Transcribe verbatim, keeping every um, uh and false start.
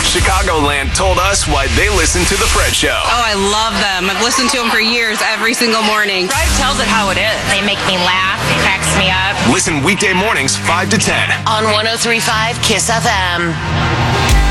Chicagoland told us why they listen to The Fred Show. Oh, I love them. I've listened to them for years, every single morning. Fred tells it how it is. They make me laugh, cracks me up. Listen weekday mornings five to ten on one oh three point five Kiss F M.